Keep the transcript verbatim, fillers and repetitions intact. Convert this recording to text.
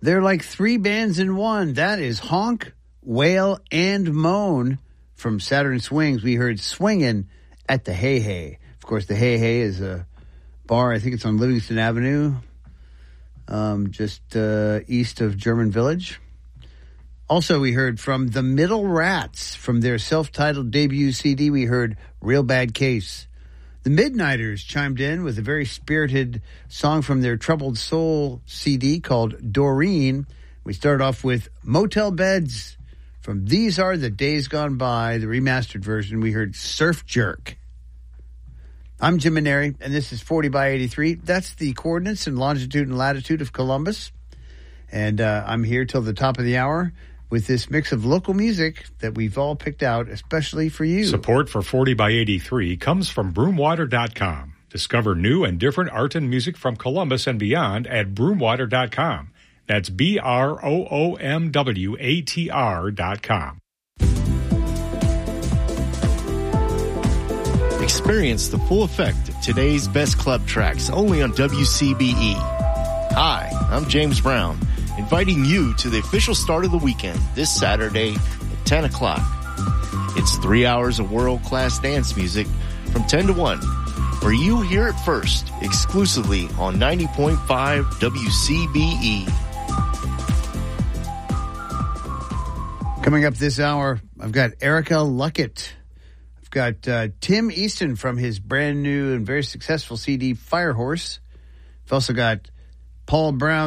They're like three bands in one. That is Honk, Wail, and Moan from Saturn Swings. We heard Swingin' at the Hey Hey. Of course, the Hey Hey is a bar. I think it's on Livingston Avenue, um, just uh, east of German Village. Also, we heard from the Middle Rats from their self-titled debut C D. We heard Real Bad Case. The Midnighters chimed in with a very spirited song from their Troubled Soul C D called Doreen. We started off with Motel Beds from These Are the Days Gone By, the remastered version. We heard Surf Jerk. I'm Jim Maneri, and this is forty by eighty-three. That's the coordinates and longitude and latitude of Columbus. And uh, I'm here till the top of the hour with this mix of local music that we've all picked out, especially for you. Support for forty by eighty-three comes from broomwater dot com. Discover new and different art and music from Columbus and beyond at broomwater dot com. That's B R O O M W A T R dot com. Experience the full effect of today's best club tracks only on W C B E. Hi, I'm James Brown, inviting you to the official start of the weekend this Saturday at ten o'clock. It's three hours of world-class dance music from ten to one, where you hear it first, exclusively on ninety point five W C B E. Coming up this hour, I've got Erica Luckett. I've got uh, Tim Easton from his brand new and very successful C D, Firehorse. I've also got Paul Brown.